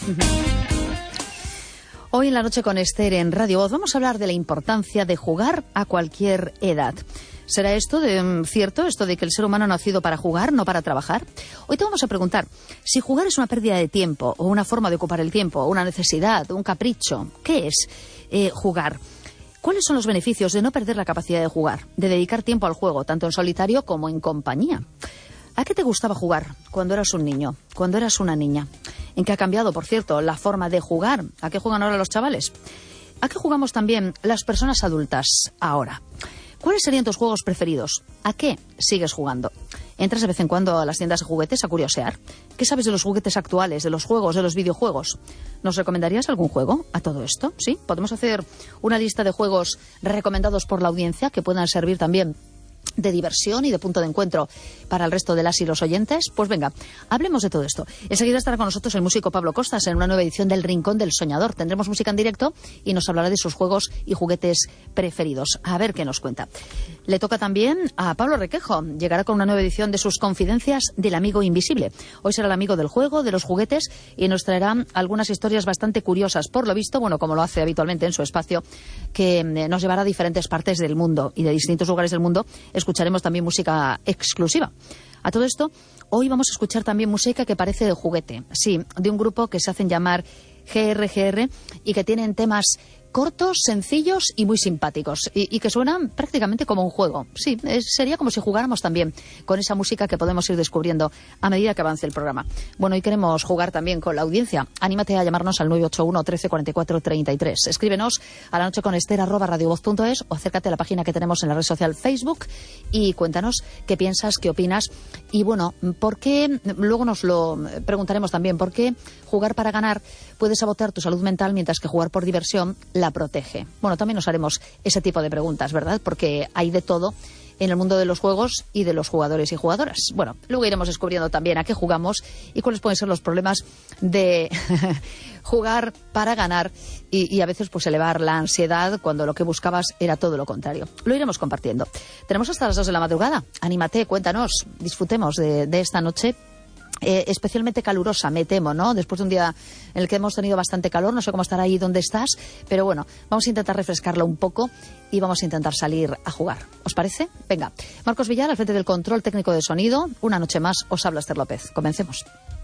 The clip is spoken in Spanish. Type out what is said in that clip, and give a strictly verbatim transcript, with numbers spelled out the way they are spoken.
Hoy en La Noche con Esther en Radio Voz vamos a hablar de la importancia de jugar a cualquier edad. ¿Será esto de, cierto, esto de que el ser humano ha nacido para jugar, no para trabajar? Hoy te vamos a preguntar si jugar es una pérdida de tiempo o una forma de ocupar el tiempo, una necesidad, un capricho. ¿Qué es eh, jugar? ¿Cuáles son los beneficios de no perder la capacidad de jugar, de dedicar tiempo al juego, tanto en solitario como en compañía? ¿A qué te gustaba jugar cuando eras un niño, cuando eras una niña? ¿En qué ha cambiado, por cierto, la forma de jugar? ¿A qué juegan ahora los chavales? ¿A qué jugamos también las personas adultas ahora? ¿Cuáles serían tus juegos preferidos? ¿A qué sigues jugando? ¿Entras de vez en cuando a las tiendas de juguetes a curiosear? ¿Qué sabes de los juguetes actuales, de los juegos, de los videojuegos? ¿Nos recomendarías algún juego a todo esto? ¿Sí? ¿Podemos hacer una lista de juegos recomendados por la audiencia que puedan servir también de diversión y de punto de encuentro para el resto de las y los oyentes? Pues venga, hablemos de todo esto. Enseguida estará con nosotros el músico Pablo Costas en una nueva edición del Rincón del Soñador. Tendremos música en directo y nos hablará de sus juegos y juguetes preferidos. A ver qué nos cuenta. Le toca también a Pablo Requejo. Llegará con una nueva edición de sus Confidencias del Amigo Invisible. Hoy será el amigo del juego, de los juguetes, y nos traerá algunas historias bastante curiosas. Por lo visto, bueno, como lo hace habitualmente en su espacio, que nos llevará a diferentes partes del mundo y de distintos lugares del mundo. Escucharemos también música exclusiva. A todo esto, hoy vamos a escuchar también música que parece de juguete. Sí, de un grupo que se hacen llamar G R G R y que tienen temas cortos, sencillos y muy simpáticos, y, y que suenan prácticamente como un juego. Sí, es, sería como si jugáramos también con esa música que podemos ir descubriendo a medida que avance el programa. Bueno, hoy queremos jugar también con la audiencia. Anímate a llamarnos al nueve ocho uno, trece, cuarenta y cuatro, treinta y tres. Escríbenos a la noche con Esther arroba radiovoz punto es o acércate a la página que tenemos en la red social Facebook y cuéntanos qué piensas, qué opinas. Y bueno, ¿por qué? Luego nos lo preguntaremos también. ¿Por qué jugar para ganar puede sabotear tu salud mental mientras que jugar por diversión la protege? Bueno, también nos haremos ese tipo de preguntas, ¿verdad? Porque hay de todo en el mundo de los juegos y de los jugadores y jugadoras. Bueno, luego iremos descubriendo también a qué jugamos y cuáles pueden ser los problemas de jugar para ganar y, y a veces pues elevar la ansiedad cuando lo que buscabas era todo lo contrario. Lo iremos compartiendo. Tenemos hasta las dos de la madrugada. Anímate, cuéntanos, disfrutemos de, de esta noche. Eh, especialmente calurosa, me temo, ¿no? Después de un día en el que hemos tenido bastante calor, no sé cómo estará ahí donde estás, pero bueno, vamos a intentar refrescarlo un poco y vamos a intentar salir a jugar. ¿Os parece? Venga, Marcos Villar al frente del control técnico de sonido. Una noche más os habla Esther López. Comencemos.